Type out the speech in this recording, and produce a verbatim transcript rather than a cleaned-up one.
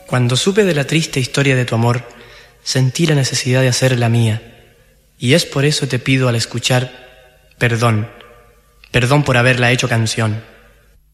Cuando supe de la triste historia de tu amor, sentí la necesidad de hacer la mía, y es por eso te pido al escuchar perdón, perdón por haberla hecho canción.